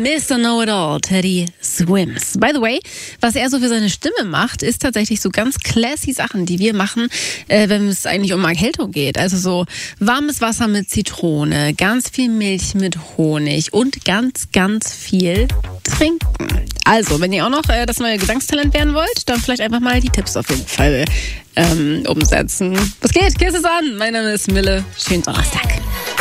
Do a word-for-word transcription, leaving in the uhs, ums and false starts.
Mister Know-It-All, Teddy Swims. By the way, was er so für seine Stimme macht, ist tatsächlich so ganz classy Sachen, die wir machen, äh, wenn es eigentlich um Erkältung geht. Also so warmes Wasser mit Zitrone, ganz viel Milch mit Honig und ganz, ganz viel trinken. Also, wenn ihr auch noch äh, das neue Gesangstalent werden wollt, dann vielleicht einfach mal die Tipps auf jeden Fall ähm, umsetzen. Was geht? Kiss es an! Mein Name ist Mille. Schönen Donnerstag.